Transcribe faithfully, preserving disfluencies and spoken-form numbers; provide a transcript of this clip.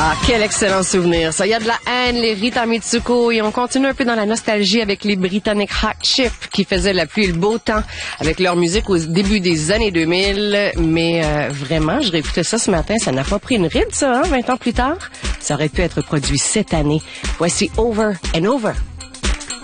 Ah, quel excellent souvenir, ça. Il y a de la haine, les Rita Mitsuko, et on continue un peu dans la nostalgie avec les Britanniques Hot Chip qui faisaient la pluie et le beau temps avec leur musique au début des années deux mille. Mais euh, vraiment, je réécoutais ça ce matin, ça n'a pas pris une ride, ça, hein, vingt ans plus tard. Ça aurait pu être produit cette année. Voici Over and Over.